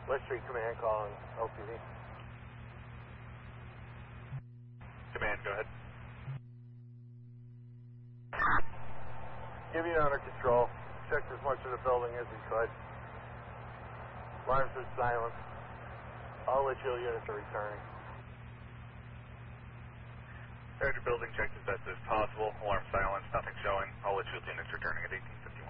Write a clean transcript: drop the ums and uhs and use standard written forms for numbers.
West Street Command calling LTV. Command, go ahead. Give you under control. Checked as much of the building as we could. Alarms are silent. All the chill units are returning. Roger, building checked as best as possible. Alarm silence, nothing showing. All the shield units returning at 1851.